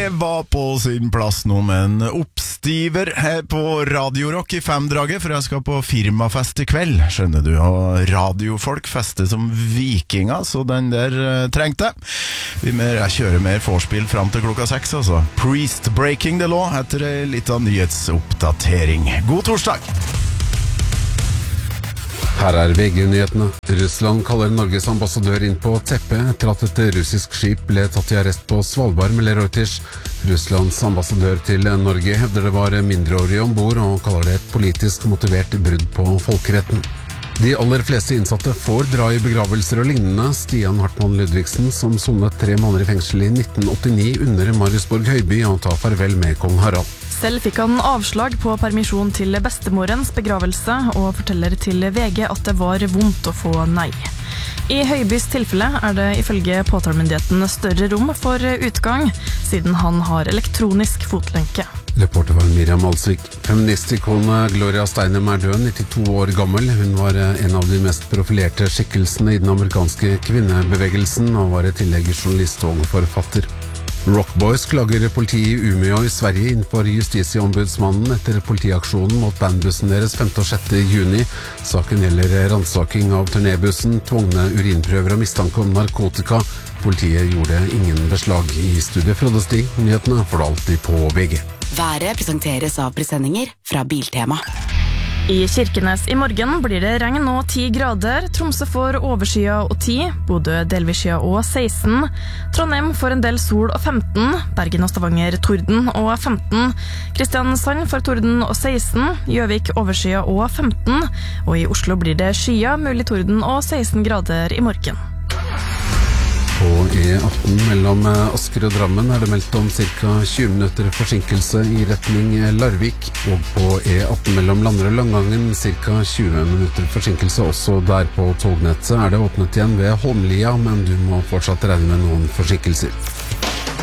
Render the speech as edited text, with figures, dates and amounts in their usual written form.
Det var på sin plass nå med en oppstiver her på Radio Rock i Femdraget, for jeg skal på firmafest i kveld, skjønner du, og radiofolk fester som vikinger, så den der trengte jeg kjører mer forspill frem til klokka 6, altså. Priest Breaking the Law etter en liten nyhetsoppdatering. God torsdag! Her VG-nyhetene. Russland kaller Norges ambassadør inn på teppet etter at et russisk skip ble tatt i arrest på Svalbard, melder Reuters. Russlands ambassadør til Norge hevder det var mindreårige ombord, og kaller det et politisk motivert brudd på folkeretten. De aller fleste innsatte får dra i begravelser og lignende. Stian Hartmann Ludvigsen, som sonet 3 måneder i fengsel i 1989 under Mariusborg Høyby, og tar farvel med kong Harald. Selv fikk han avslag på permisjon til bestemorens begravelse, og forteller til VG at det var vondt å få nei. I Høybys tilfelle det ifølge påtalemyndigheten større rom for utgang, siden han har elektronisk fotlenke. Reporter var Miriam Alsvik. Feministikone Gloria Steinem død, 92 år gammel. Hun var en av de mest profilerte skikkelsene i den amerikanske kvinnebevegelsen, og var i tillegg journalist og forfatter. Rockboys klager politiet i Umeå i Sverige innenfor justisombudsmannen etter politiaksjonen mot bandbussen deres 5. og 6. juni. Saken gjelder ransaking av turnébussen, tvungne urinprøver og mistanke om narkotika. Politiet gjorde ingen beslag. I studiet Frode Stig. Nyhetene får du alltid på VG. Været presenteres av presendinger fra Biltema. I Kirkenes i morgen blir det regn og 10 grader, Tromsø får overskya og 10, Bodø delvisskya og 16, Trondheim får en del sol og 15, Bergen og Stavanger torden og 15, Kristiansand får torden og 16, Gjøvik overskya og 15, og i Oslo blir det skya, mulig torden og 16 grader i morgen. På E18 mellom Asker og Drammen det meldt om ca. 20 minutter forsinkelse i retning Larvik, og på E18 mellom Landre og Langangen ca. 20 minutter forsinkelse også der på tognettet. Det åpnet igjen ved Holmlia, men du må fortsatt regne med noen forsinkelser.